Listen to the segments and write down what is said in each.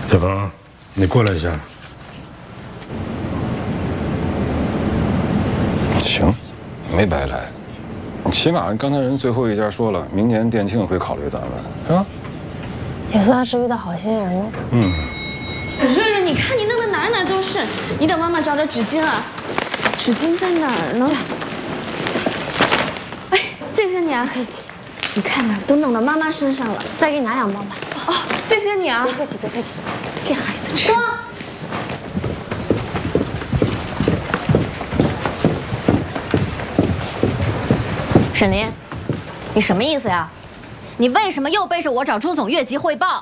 小鹏，你过来一下。 行，没白来。起码刚才人最后一家说了，明年店庆会考虑咱们，是吧？ 也算是遇到好心人了。 瑞瑞，你看你弄得哪都是，你等妈妈找点纸巾啊。纸巾在哪儿呢？哎，谢谢你啊。 客气。 你看嘛，都弄到妈妈身上了。 再给你拿2包吧。 哦，谢谢你啊。 别客气，别客气。 这孩子吃。 沈林，你什么意思呀？你为什么又背着我找朱总越级汇报？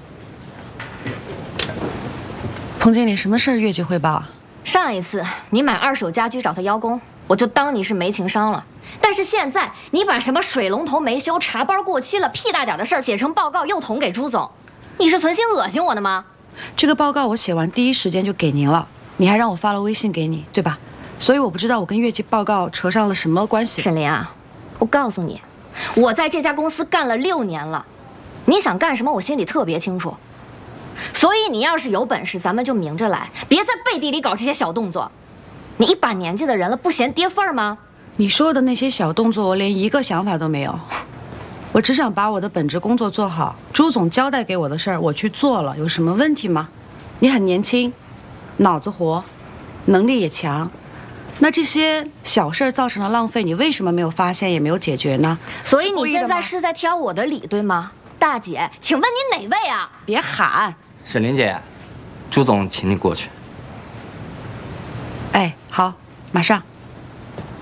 彭经理，什么事儿越级汇报？ 上一次你买2手家居找他邀功，我就当你是没情商了。但是现在你把什么水龙头没修、茶包过期了，屁大点的事儿写成报告又捅给朱总，你是存心恶心我的吗？ 这个报告我写完第一时间就给您了，你还让我发了微信给你，对吧？所以我不知道我跟越级报告扯上了什么关系。 沈林啊，我告诉你，我在这家公司干了6年了，你想干什么我心里特别清楚。所以你要是有本事，咱们就明着来，别在背地里搞这些小动作。你一把年纪的人了，不嫌跌份儿吗？ 你说的那些小动作，我连一个想法都没有。我只想把我的本职工作做好。朱总交代给我的事儿，我去做了，有什么问题吗？你很年轻，脑子活，能力也强。那这些小事儿造成的浪费，你为什么没有发现，也没有解决呢？ 所以你现在是在挑我的理，对吗？大姐，请问你哪位啊？ 别喊。 沈林姐，朱总请你过去。 哎，好，马上。